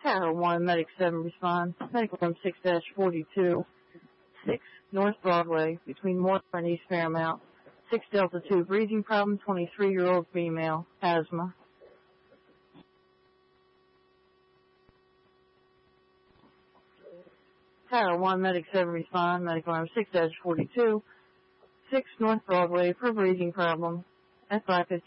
Tower 1, Medic 7 respond. Medical room 6-42. 6 North Broadway, between Moore and East Fairmount. 6 Delta 2, breathing problem, 23-year-old female, asthma. Tower 1, Medic 7 respond. Medical room 6-42. 6 North Broadway for breathing problem at 5:15.